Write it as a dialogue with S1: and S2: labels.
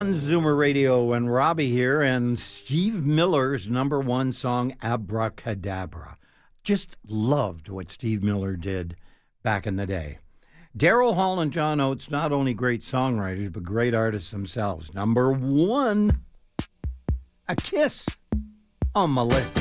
S1: Zoomer Radio and Robbie here, and Steve Miller's number one song, Abracadabra. Just loved what Steve Miller did back in the day. Daryl Hall and John Oates, not only great songwriters, but great artists themselves. Number one, A Kiss on my list.